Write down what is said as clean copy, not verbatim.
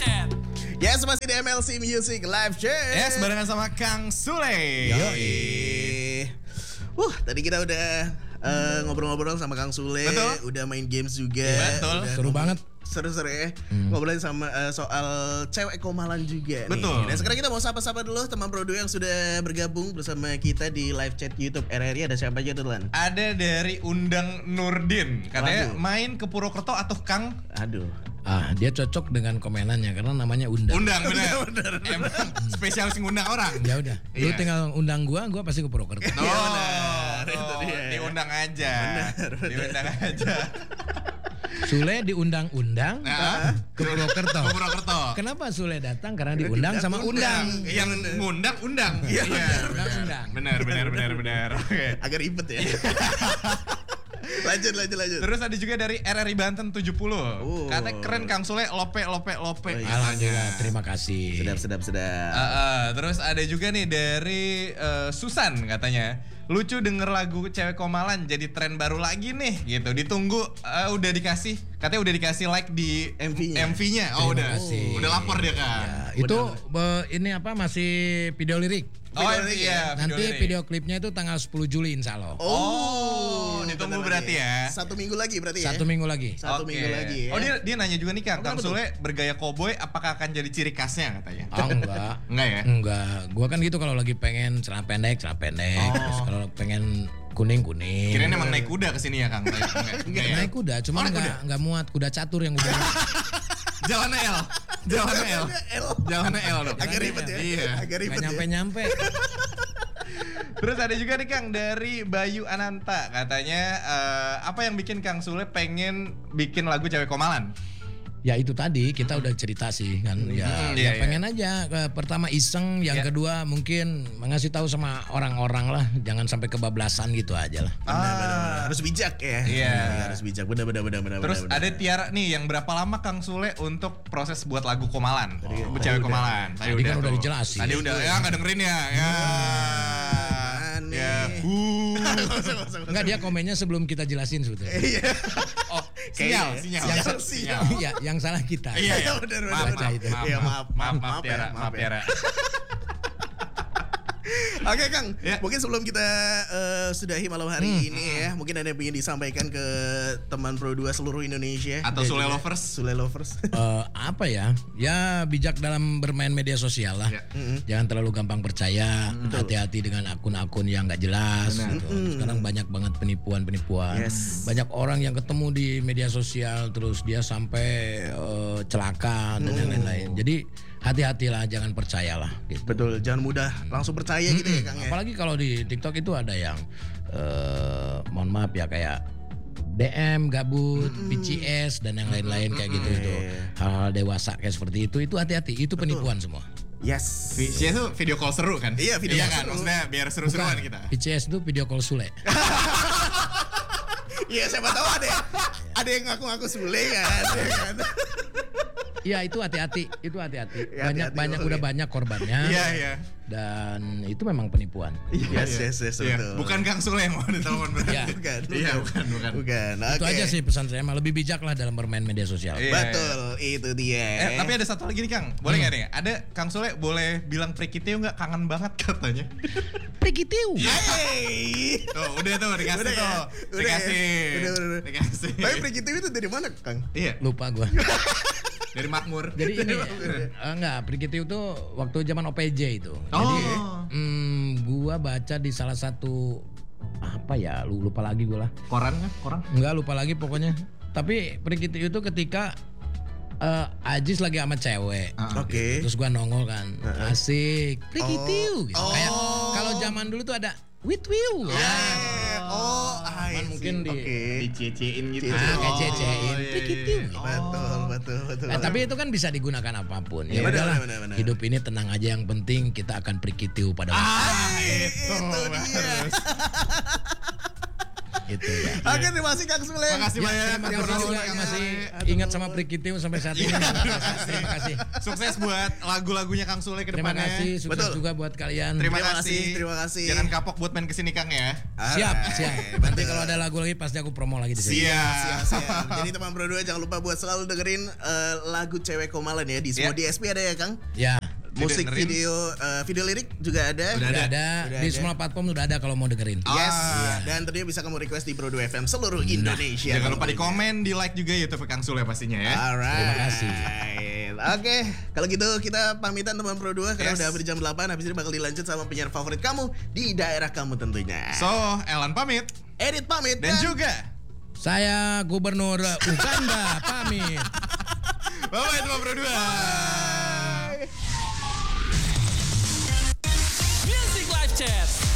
Chat. Yes, masih di MLC Music Live Chat. Yes, barengan sama Kang Sule. Yoi. Tadi kita udah ngobrol-ngobrol sama Kang Sule. Betul. Udah main games juga. Betul. Udah Seru banget. Seru-seru ya. Ngobrolin sama soal cewek komalan juga nih. Betul. Dan sekarang kita mau sapa-sapa dulu teman Pro2 yang sudah bergabung bersama kita di live chat YouTube RRI. Ada siapa aja tuh, Lan? Ada dari Undang Nurdin. Katanya Waduh. main ke Purwokerto atau Kang? Aduh. Dia cocok dengan komenannya karena namanya undang. Undang bener. Emang spesialis ngundang orang. Ya udah, lu Iya. tinggal undang gua pasti ke Purwokerto. Oh, benar. Itu oh, dia. diundang aja. Diundang aja. Sule diundang-undang Nah, ke Purwokerto. ke Purwokerto. Kenapa Sule datang? Karena diundang sama undang. Yang ngundang undang. Iya, Undang-undang. benar. Oke. Agak ribet ya. Lanjut. Terus ada juga dari RRI Banten 70. Katanya keren Kang Sule, lope. Alhamdulillah, terima kasih. Sedap. Terus ada juga nih dari Susan katanya, lucu denger lagu Cewek Komalan jadi tren baru lagi nih gitu. Ditunggu udah dikasih like di MV-nya. Oh Terima udah. kasih. Udah lapor dia kan. Ya, itu ini masih video lirik. Oh Video lirik iya. Nanti lirik. video klipnya itu tanggal 10 Juli insya Allah. Oh, ditunggu bentar berarti lagi. ya. 1 minggu lagi berarti ya. 1 minggu lagi. Satu Oke. minggu lagi ya. Oh dia nanya juga nih Kang Kenapa tuh? Sule bergaya koboi apakah akan jadi ciri khasnya katanya? Enggak. Enggak ya? Enggak. Gua kan gitu kalau lagi pengen celana pendek. Terus kalau pengen kuning. Kirain emang naik kuda kesini ya Kang? Enggak ya? Naik kuda, cuma Oh, naik enggak muat kuda catur yang udah. Jalannya L dong. Agak ribet ya. Iya. Agak ribet Enggak ya. nyampe. Terus ada juga nih Kang dari Bayu Ananta katanya apa yang bikin Kang Sule pengen bikin lagu Cewek Komalan? Ya itu tadi kita udah cerita sih kan. iya. Pengen aja pertama iseng, yang kedua mungkin ngasih tahu sama orang-orang lah, jangan sampai kebablasan gitu aja lah. Benar. Harus bijak ya. Iya. Harus bijak. Benar. Terus ada Tiara nih yang berapa lama Kang Sule untuk proses buat lagu Komalan? Cewek Komalan. Tadi kan udah tuh. dijelasin. Tadi udah ya nggak dengerin ya. Aneh. Ya. Enggak, dia komennya sebelum kita jelasin sebetulnya. Oh, sinyal. Iya, yang salah kita. Iya. Benar. Iya, Maaf Tiara. Oke Kang, Ya. mungkin sebelum kita sudahi malam hari ini ya, mungkin ada yang ingin disampaikan ke teman Pro2 seluruh Indonesia Atau dan Sule juga lovers. Sule lovers. Apa ya? Ya bijak dalam bermain media sosial lah. Ya. Jangan terlalu gampang percaya. Hati-hati dengan akun-akun yang nggak jelas. Gitu. Sekarang banyak banget penipuan. Yes. Banyak orang yang ketemu di media sosial terus dia sampai celaka dan yang lain-lain. Jadi hati-hatilah, jangan percayalah. Gitu. Betul, jangan mudah langsung percaya gitu ya Kang ya. Apalagi kalau di TikTok itu ada yang mohon maaf ya kayak DM, gabut, PCS dan yang lain-lain kayak gitu itu. Hal-hal dewasa kayak seperti itu hati-hati, itu penipuan semua. Yes. Visualnya tuh video call seru kan? Iya, video call kan? seru. Maksudnya biar seru-seruan kita. PCS itu video call Sule. Iya, siapa tahu ada yang ngaku-ngaku Sule kan. Ya kan? Iya, itu hati-hati, itu hati-hati. Ya, hati-hati, Udah oke. banyak korbannya. Iya. Dan itu memang penipuan. Yes, Iya. betul. Bukan Kang Sule yang mau ditelepon berarti. Iya. Bukan. Iya, bukan. Itu Oke. aja sih pesan saya, mah lebih bijak lah dalam bermain media sosial. Iya. Betul, itu dia. Tapi ada satu lagi nih Kang, boleh nggak nih? Ada Kang Sule boleh bilang Prikitio nggak, kangen banget katanya. Prikitiu. Hey. Tuh, udah tuh dikasih Udah ya? tuh. Udah Dikasih. ya? Udah. Dikasih. Tapi Prikitio itu dari mana Kang? Iya, Lupa gua. dari Makmur. Jadi ini enggak, Prikitiu itu waktu zaman OPJ itu. Oh. Jadi gua baca di salah satu apa ya, lupa lagi gua lah. Koran kan? Koran? Enggak, lupa lagi pokoknya. Tapi Prikitiu itu ketika Ajis lagi sama cewek. Oke. Terus gua nongol kan. Asik. Prikitiu gitu. Oh. Kayak kalau zaman dulu tuh ada Witwiu. Kan mungkin Dicecein gitu. kayak cecein. iya. Prikitiu. Betul. Tapi itu kan bisa digunakan apapun. Ya Iya, udahlah. benar. Hidup ini tenang aja, yang penting kita akan prikitiu pada waktu. Itu dia. Gitu ya. Oke, terima kasih Kang Sule. Makasih Ya, banyak. terima kasih juga yang masih ingat sama Prikitiu sampai saat ini. Terima kasih. Sukses buat lagu-lagunya Kang Sule ke Terima depannya. kasih, sukses Betul. juga buat kalian. Terima Terima kasih. kasih, terima kasih. Jangan kapok buat main kesini Kang ya. Siap. Nanti kalau ada lagu lagi pasti aku promo lagi di sini. Siap. Jadi teman Pro 2 jangan lupa buat selalu dengerin lagu Cewek Komalan ya. Di semua DSP ada ya Kang. Ya. Musik Didengerin. video lirik juga ada. Udah ada. Di semua platform udah ada kalau mau dengerin. Yes. Dan tentunya bisa kamu request di Pro 2 FM seluruh Indonesia. Jangan lupa di komen, di like juga YouTube Kang Sule pastinya ya. Alright. Terima kasih. Oke, kalau gitu kita pamitan teman Pro 2 karena Yes. udah hampir jam 8. Habis ini bakal dilanjut sama penyiar favorit kamu di daerah kamu tentunya. So, Elan pamit Edit pamit dan juga Saya Gubernur Uganda pamit. bye-bye teman Pro 2. Music Live Chat.